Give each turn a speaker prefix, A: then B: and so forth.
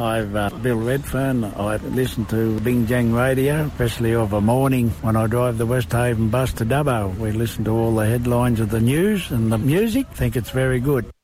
A: I've Bill Redfern. I listen to Bingjang Radio, especially of a morning when I drive the Westhaven bus to Dubbo. We listen to all the headlines of the news and the music. Think it's very good.